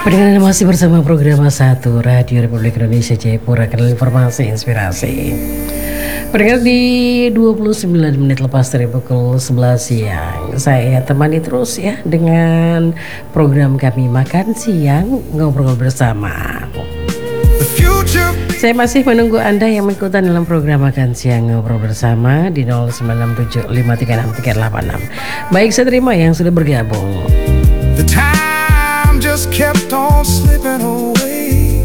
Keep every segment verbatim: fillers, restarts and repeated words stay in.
Pendengar masih bersama program satu Radio Republik Indonesia Jayapura, kanal informasi inspirasi. Pendengar di dua puluh sembilan menit lepas dari pukul sebelas siang, saya temani terus ya dengan program kami Makan Siang Ngobrol Bersama. Saya masih menunggu Anda yang mengikuti dalam program Makan Siang Ngobrol Bersama di nol sembilan enam tujuh lima tiga enam tiga delapan enam. Baik, saya terima yang sudah bergabung. The time just kept on slipping away.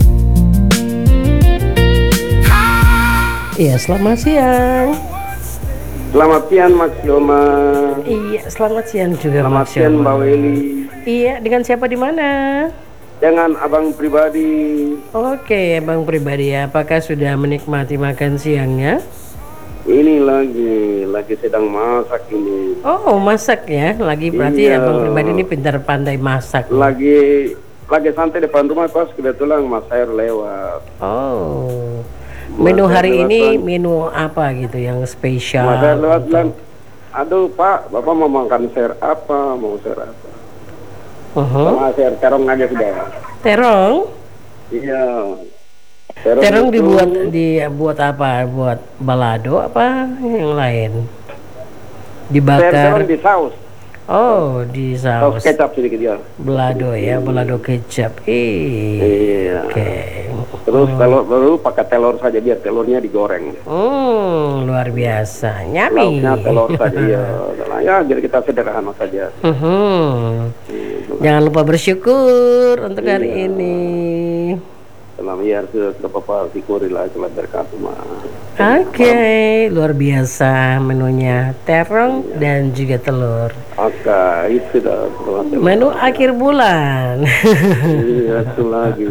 Iya, selamat siang. Selamat siang Mas Yoma. Iya, selamat siang juga Selamat Mas siang Yoma. Mbak Weli. Iya, dengan siapa di mana? Dengan abang pribadi. Oke, Bang pribadi, apakah sudah menikmati makan siangnya? Ini lagi, lagi sedang masak ini. Oh, masak ya, lagi berarti Iya. ya Bang pribadi ini pintar pandai masak. Lagi, lagi santai depan rumah pas kebetulan Mas Air lewat. Oh, Mas menu Air hari lewat ini bilang- menu apa gitu yang spesial? Mas Air lewat untuk- bilang, aduh Pak, Bapak mau makan sayur apa? Mau sayur apa? Uh-huh. Sama sayur terong aja sudah. Terong? Iya. Terong itu- dibuat dibuat apa? Buat balado apa yang lain? Sayur Dibakar? terong di saus. Oh, di Saus saus. kecap sedikit ya. Balado ya, balado kecap. Ih. Iya. Oke. Terus kalau baru pakai telur saja, biar telurnya digoreng. Hmm, luar biasa. Nyami. Lauknya telur saja ya. Nah, ya biar kita sederhana saja. Mhm. Jangan lupa bersyukur untuk hari Iya. ini. Selama ya ke ke Bapak syukuri lah telah berkat mah. Oke, luar biasa menunya. Terong dan juga telur. Oke, itu dah. Menu akhir bulan. Iya, itu lagi.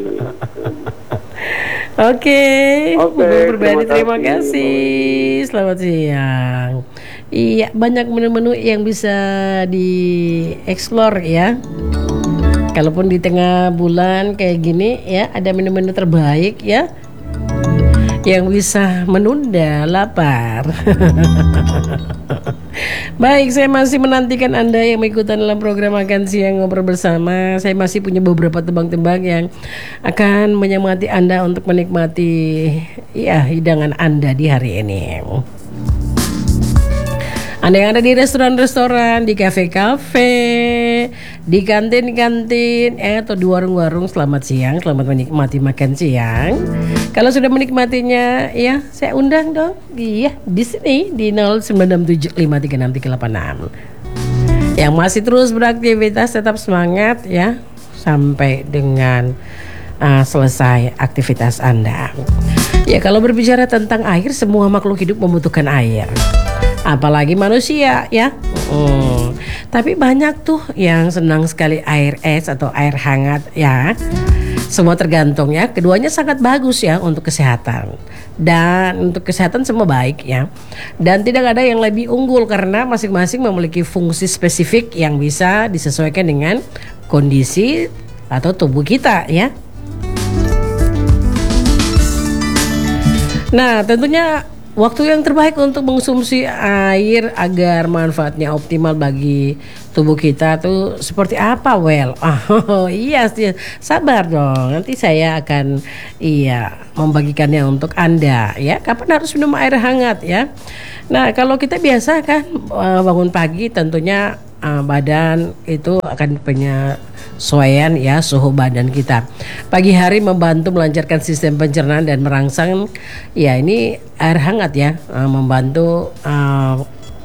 Oke, Oke, Bang pribadi terima terima kasih, kasih. Selamat siang. Iya, banyak menu-menu yang bisa dieksplor ya. Kalaupun di tengah bulan kayak gini ya, ada menu-menu terbaik ya yang bisa menunda lapar. Baik, saya masih menantikan Anda yang mengikuti dalam program Makan Siang Ngobrol Bersama. Saya masih punya beberapa tebang-tebang yang akan menyemangati Anda untuk menikmati ya hidangan Anda di hari ini. Anda yang ada di restoran-restoran, di kafe-kafe, di kantin-kantin, eh, atau di warung-warung, selamat siang, selamat menikmati makan siang. Kalau sudah menikmatinya, ya saya undang dong, iya di sini di nol sembilan enam tujuh lima tiga enam tiga delapan enam. Yang masih terus beraktivitas tetap semangat ya sampai dengan uh, selesai aktivitas Anda. Ya kalau berbicara tentang air, semua makhluk hidup membutuhkan air. Apalagi manusia ya. Hmm. Tapi banyak tuh yang senang sekali air es atau air hangat ya. Semua tergantung ya. Keduanya sangat bagus ya untuk kesehatan. Dan untuk kesehatan semua baik ya. Dan tidak ada yang lebih unggul karena masing-masing memiliki fungsi spesifik yang bisa disesuaikan dengan kondisi atau tubuh kita ya. Nah, tentunya waktu yang terbaik untuk mengonsumsi air agar manfaatnya optimal bagi tubuh kita tuh seperti apa? Well, oh iya, sabar dong. Nanti saya akan iya membagikannya untuk Anda ya. Kapan harus minum air hangat ya? Nah, kalau kita biasa kan bangun pagi tentunya uh, badan itu akan penyesuaian ya suhu badan kita. Pagi hari membantu melancarkan sistem pencernaan dan merangsang ya ini air hangat ya uh, membantu uh,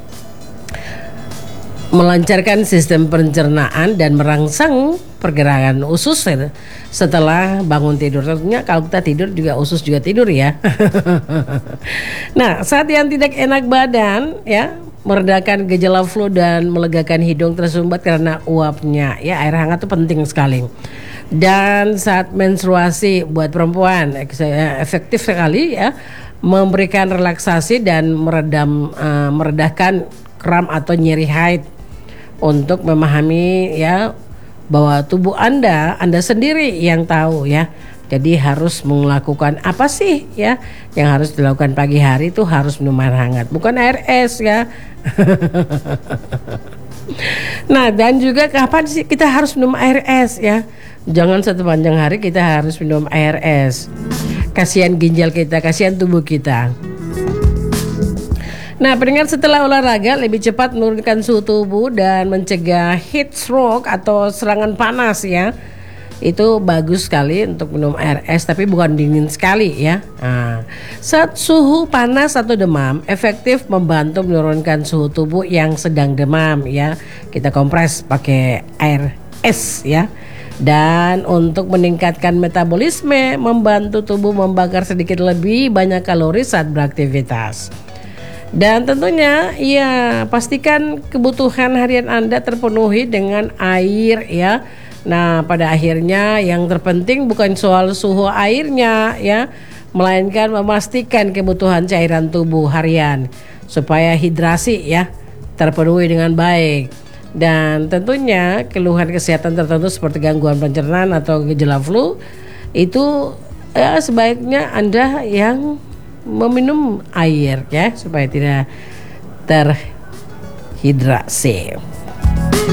melancarkan sistem pencernaan dan merangsang pergerakan usus setelah bangun tidur. Tentunya kalau kita tidur juga usus juga tidur ya. Nah, saat yang tidak enak badan ya, meredakan gejala flu dan melegakan hidung tersumbat karena uapnya ya, air hangat itu penting sekali. Dan saat menstruasi buat perempuan efektif sekali ya, memberikan relaksasi dan meredam uh, meredakan kram atau nyeri haid. Untuk memahami ya bahwa tubuh Anda, Anda sendiri yang tahu ya. Jadi harus melakukan apa sih ya yang harus dilakukan pagi hari itu harus minum air hangat, bukan air es ya. Nah, dan juga kapan sih kita harus minum air es ya? Jangan sepanjang hari kita harus minum air es. Kasihan ginjal kita, kasihan tubuh kita. Nah, pendengar, setelah olahraga lebih cepat menurunkan suhu tubuh dan mencegah heat stroke atau serangan panas ya. Itu bagus sekali untuk minum air es, tapi bukan dingin sekali ya. Nah, saat suhu panas atau demam, efektif membantu menurunkan suhu tubuh yang sedang demam ya. Kita kompres pakai air es ya. Dan untuk meningkatkan metabolisme, membantu tubuh membakar sedikit lebih banyak kalori saat beraktivitas. Dan tentunya ya pastikan kebutuhan harian Anda terpenuhi dengan air ya. Nah, pada akhirnya yang terpenting bukan soal suhu airnya ya, melainkan memastikan kebutuhan cairan tubuh harian supaya hidrasi ya terpenuhi dengan baik. Dan tentunya keluhan kesehatan tertentu seperti gangguan pencernaan atau gejala flu itu ya, sebaiknya Anda yang meminum air ya supaya tidak terhidrasi.